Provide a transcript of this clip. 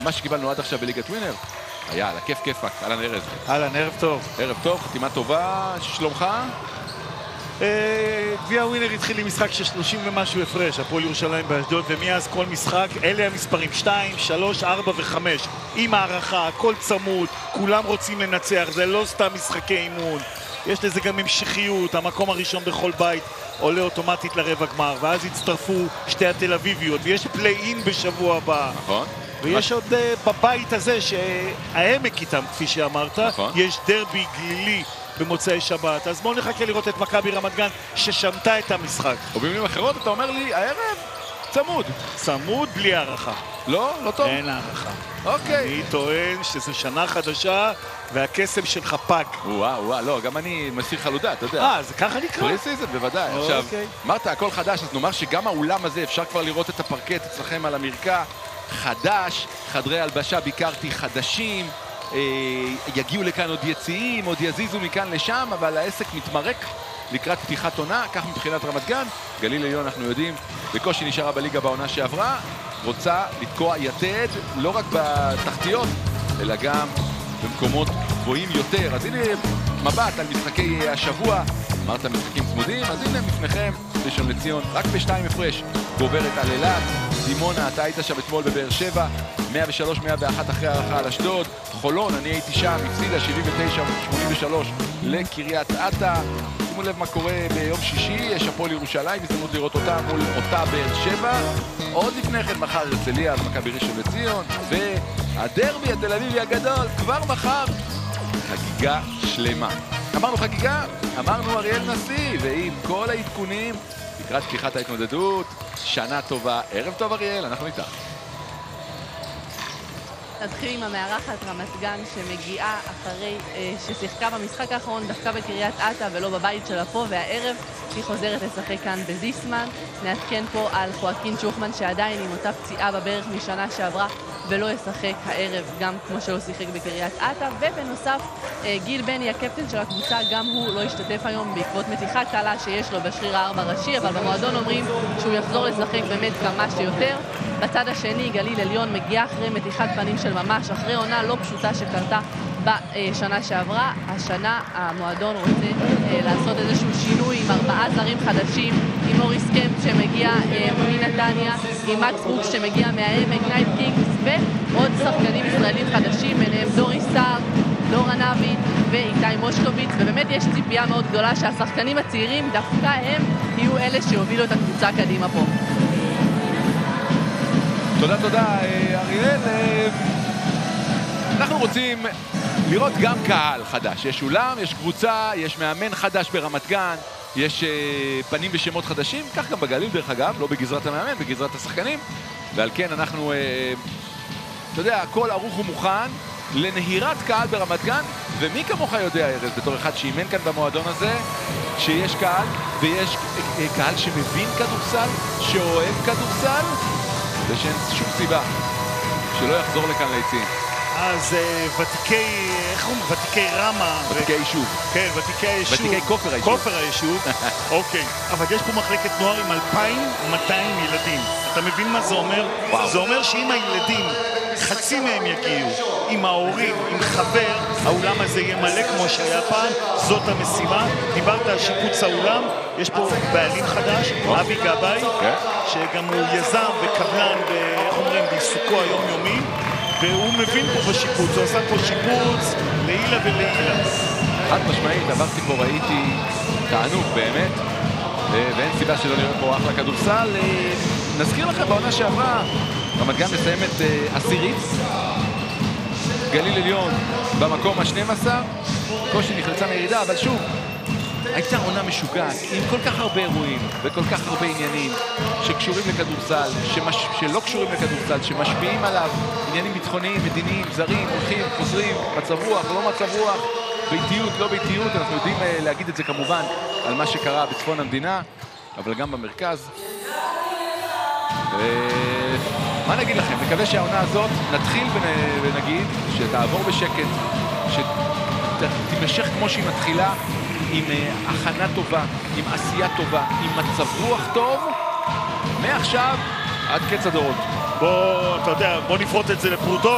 מה שקיבלנו עד עכשיו בליגת ווינר, יאללה, כיף כיפק, אהלן ארז. אהלן, ערב טוב. ערב טוב, חתימה טובה, שלומך? גביע ווינר התחיל עם משחק של 30 ומשהו הפרש, הפועל ירושלים באשדוד, ומאז כל משחק, אלה המספרים 2, 3, 4 ו-5 עם הערכה, הכל צמוד, כולם רוצים לנצח, זה לא סתם משחקי אימון, יש לזה גם המשכיות, המקום הראשון בכל בית עולה אוטומטית לרבע גמר, ואז הצטרפו שתי התל אביביות, ויש פליי-אין בשבוע הבא. נכון. ויש עוד בבית הזה שהעמק איתם, כפי שאמרת, נכון. יש דרבי גלילי במוצאי שבת. אז בואו נחכה לראות את מכבי רמת גן ששמתה את המשחק. ובמילים אחרות אתה אומר לי, הערב צמוד. צמוד בלי הערכה. לא? לא טוב? אין הערכה. אוקיי. אני טוען שזו שנה חדשה והקסם שלך פג. וואו, לא, גם אני מסיר חלודה, אתה יודע. זה ככה נקרא? פרי-סיזן, בוודאי. עכשיו, אמרת הכל חדש, אז נאמר שגם האולם הזה אפשר כבר לראות את הפרקט אצלכם על המרקע. חדש, חדרי הלבשה ביקרתי חדשים, יגיעו לכאן עוד יציאים, עוד יזיזו מכאן לשם, אבל העסק מתמרק לקראת פתיחת עונה, כך מבחינת רמת גן. גליל עליון, אנחנו יודעים, בקושי נשארה בליגה בעונה שעברה, רוצה לתקוע יתד לא רק בתחתיות, אלא גם במקומות גבוהים יותר. אז הנה מבט על משחקי השבוע, אמרת משחקים צמודים, אז הנה בפניכם ראשון לציון, רק בשתיים הפרש, גוברת על אילת. דימונה, אתה היית שם אתמול בבאר שבע, 103-101 אחרי הערכה על אשדוד. חולון, אני הייתי שם, הפסידה 79-83 לקריית אתא. שימו לב מה קורה ביום שישי, יש הפועל ירושלים, הזדמנות לראות אותה מול אותה באר שבע. עוד לפני כן מחר הרצליה, מכבי ראשון לציון, והדרבי התל אביבי הגדול כבר מחר. חגיגה שלמה. אמרנו חגיגה, אמרנו אריאל נשיא, ועם כל העדכונים לקראת פתיחת ההתמודדות, שנה טובה, ערב טוב אריאל, אנחנו איתך. נתחיל עם המארחת רמת גן שמגיעה אחרי ששיחקה במשחק האחרון דווקא בקריית אתא ולא בבית שלה פה, והערב היא חוזרת לשחק כאן בזיסמן. נעדכן פה על חואקין שוחמן שעדיין עם אותה פציעה בברך משנה שעברה ולא ישחק הערב גם כמו שהוא שיחק בקריית אתא, ובנוסף גיל בני הקפטן של הקבוצה גם הוא לא השתתף היום בעקבות מתיחה קלה שיש לו בשריר הארבע ראשי, אבל במועדון אומרים שהוא יחזור לשחק באמת כמה שיותר. בצד השני גליל עליון מגיע אחרי מתיחת פנים של ממש, אחרי עונה לא פשוטה שקרתה בשנה שעברה. השנה המועדון רוצה לעשות איזשהו שינוי עם 4 זרים חדשים, עם מוריס קמפ שמגיע מנתניה, עם מקס ברוקס שמגיע מהעמק, נייט קינגס, ועוד שחקנים ישראלים חדשים, ביניהם דוריס סער, דור ענבי ואיתי מושקוביץ, ובאמת יש ציפייה מאוד גדולה שהשחקנים הצעירים דווקא הם יהיו אלה שהובילו את הקבוצה קדימה פה. תודה אריאל. אנחנו רוצים לראות גם קהל חדש, יש אולם, יש קבוצה, יש מאמן חדש ברמת גן, יש פנים ושמות חדשים, כך גם בגליל דרך אגב, לא בגזרת המאמן, בגזרת השחקנים, ועל כן אנחנו, אתה יודע, הכל ערוך ומוכן לנהירת קהל ברמת גן, ומי כמוך יודע ארז, בתור אחד שאימן כאן במועדון הזה, שיש קהל, ויש קהל שמבין כדורסל, שאוהב כדורסל, ושאין שום סיבה שלא יחזור לכאן ליציעים. אז ותיקי, איך אומרים? ותיקי רמה. ותיקי יישוב. כן, ותיקי היישוב. ותיקי כופר היישוב. כופר היישוב, אוקיי. אבל יש פה מחלקת נוער עם 2,200 ילדים. אתה מבין מה זה אומר? זה אומר שאם הילדים, חצי מהם יגיעו, עם ההורים, עם חבר, האולם הזה יהיה מלא כמו שהיה פעם. זאת המשימה. דיברת על שיפוץ האולם. יש פה בעלים חדש, אבי גבאי, שגם הוא יזם וקבלן, ואיך אומרים, בעיסוקו היומיומי. והוא מבין פה בשיפוץ, הוא עשה פה שיפוץ לעילה ולעילה. חד משמעית, עברתי פה, ראיתי תענוג באמת, ואין סיבה שלא נראה פה אחלה כדורסל. נזכיר לכם בעונה שעברה, רמת גן מסיימת עשירית, גליל עליון במקום ה-12, קושי נחלצה מירידה, אבל שוב, הייתה עונה משוגעת עם כל כך הרבה אירועים וכל כך הרבה עניינים שקשורים לכדורסל, שלא קשורים לכדורסל, שמשפיעים עליו, עניינים ביטחוניים, מדיניים, זרים, הולכים, חוזרים, מצב רוח, לא מצב רוח, ביתיות, לא ביתיות. אנחנו יודעים להגיד את זה כמובן על מה שקרה בצפון המדינה, אבל גם במרכז. מה נגיד לכם? מקווה שהעונה הזאת נתחיל ונגיד שתעבור בשקט, שתימשך כמו שהיא מתחילה, עם הכנה טובה, עם עשייה טובה, עם מצב רוח טוב, מעכשיו עד קץ הדורות. אתה יודע, בוא נפרוט את זה לפרוטות.